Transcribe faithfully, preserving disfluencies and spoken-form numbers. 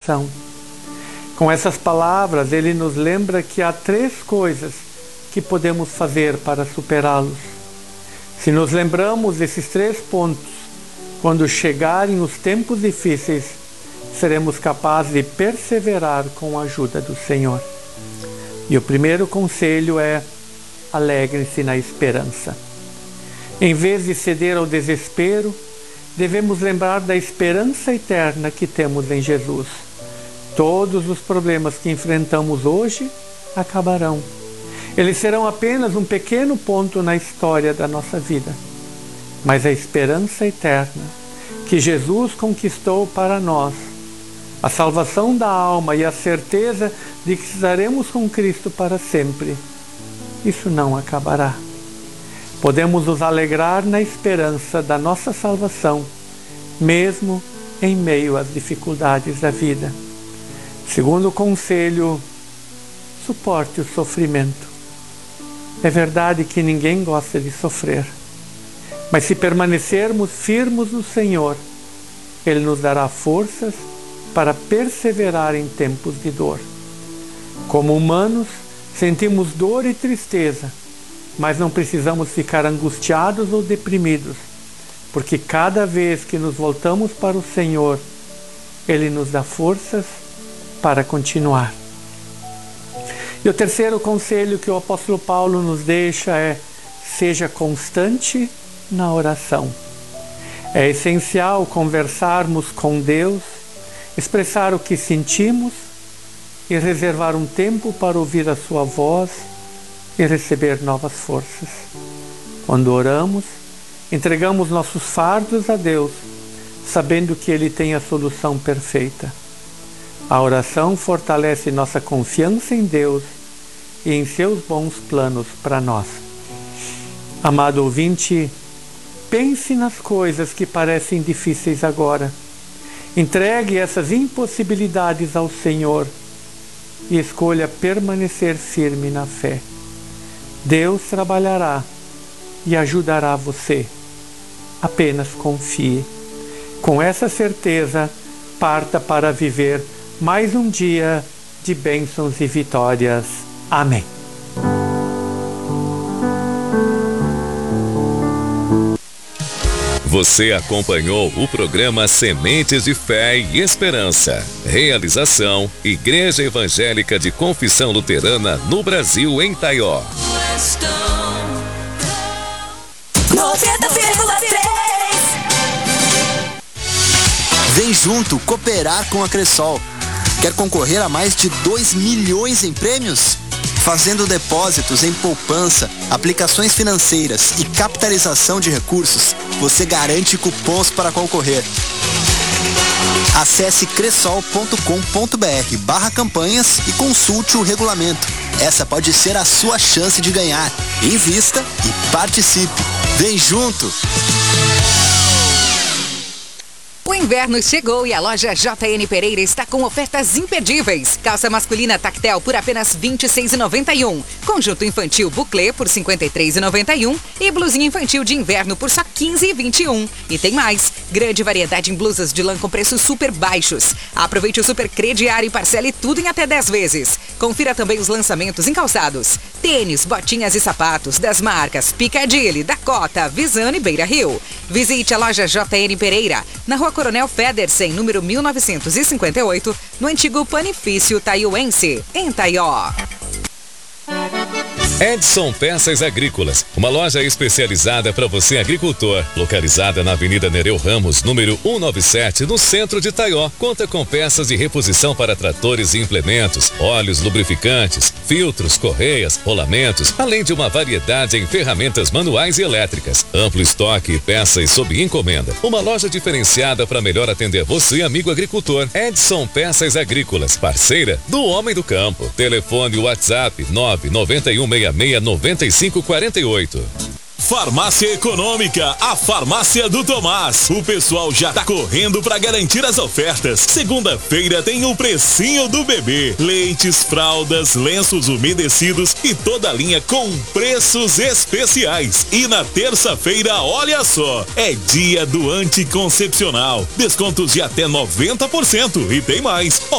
tribulação. Com essas palavras, ele nos lembra que há três coisas que podemos fazer para superá-los. Se nos lembramos desses três pontos, quando chegarem os tempos difíceis, seremos capazes de perseverar com a ajuda do Senhor. E o primeiro conselho é: alegre-se na esperança. Em vez de ceder ao desespero, devemos lembrar da esperança eterna que temos em Jesus. Todos os problemas que enfrentamos hoje acabarão. Eles serão apenas um pequeno ponto na história da nossa vida. Mas a esperança eterna que Jesus conquistou para nós, a salvação da alma e a certeza de que estaremos com Cristo para sempre, isso não acabará. Podemos nos alegrar na esperança da nossa salvação, mesmo em meio às dificuldades da vida. Segundo conselho, suporte o sofrimento. É verdade que ninguém gosta de sofrer, mas se permanecermos firmes no Senhor, Ele nos dará forças para perseverar em tempos de dor. Como humanos, sentimos dor e tristeza, mas não precisamos ficar angustiados ou deprimidos, porque cada vez que nos voltamos para o Senhor, Ele nos dá forças para continuar. E o terceiro conselho que o apóstolo Paulo nos deixa é: seja constante na oração. É essencial conversarmos com Deus, expressar o que sentimos e reservar um tempo para ouvir a sua voz e receber novas forças. Quando oramos, entregamos nossos fardos a Deus, sabendo que Ele tem a solução perfeita. A oração fortalece nossa confiança em Deus e em seus bons planos para nós. Amado ouvinte, pense nas coisas que parecem difíceis agora. Entregue essas impossibilidades ao Senhor e escolha permanecer firme na fé. Deus trabalhará e ajudará você. Apenas confie. Com essa certeza, parta para viver mais um dia de bênçãos e vitórias. Amém. Você acompanhou o programa Sementes de Fé e Esperança. Realização: Igreja Evangélica de Confissão Luterana no Brasil, em Taió. noventa vírgula três. Vem junto cooperar com a Cressol. Quer concorrer a mais de dois milhões em prêmios? Fazendo depósitos em poupança, aplicações financeiras e capitalização de recursos, você garante cupons para concorrer. Acesse cressol ponto com ponto br barra campanhas e consulte o regulamento. Essa pode ser a sua chance de ganhar. Invista e participe. Vem junto! O inverno chegou e a loja J N Pereira está com ofertas imperdíveis. Calça masculina tactel por apenas vinte e seis reais e noventa e um centavos. Conjunto infantil bouclé por cinquenta e três reais e noventa e um centavos. E blusinha infantil de inverno por só quinze reais e vinte e um centavos. E tem mais. Grande variedade em blusas de lã com preços super baixos. Aproveite o super crediário e parcele tudo em até dez vezes. Confira também os lançamentos em calçados. Tênis, botinhas e sapatos das marcas Piccadilly, Dakota, Visano e Beira Rio. Visite a loja J N Pereira, na Rua Coronel Federsen, número mil novecentos e cinquenta e oito, no antigo Panifício Taioense, em Taió. Edson Peças Agrícolas, uma loja especializada para você agricultor, localizada na Avenida Nereu Ramos, número cento e noventa e sete, no centro de Taió. Conta com peças de reposição para tratores e implementos, óleos lubrificantes, filtros, correias, rolamentos, além de uma variedade em ferramentas manuais e elétricas. Amplo estoque e peças sob encomenda. Uma loja diferenciada para melhor atender você, amigo agricultor. Edson Peças Agrícolas, parceira do Homem do Campo. Telefone WhatsApp nove nove um seis seis nove cinco quatro oito. Farmácia Econômica, a farmácia do Tomás. O pessoal já tá correndo para garantir as ofertas. Segunda-feira tem o precinho do bebê. Leites, fraldas, lenços umedecidos e toda a linha com preços especiais. E na terça-feira, olha só, é dia do anticoncepcional. Descontos de até noventa por cento e tem mais.